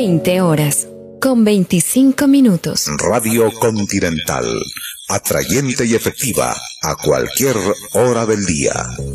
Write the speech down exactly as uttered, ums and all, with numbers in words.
veinte horas, con veinticinco minutos. Radio Continental, atrayente y efectiva a cualquier hora del día.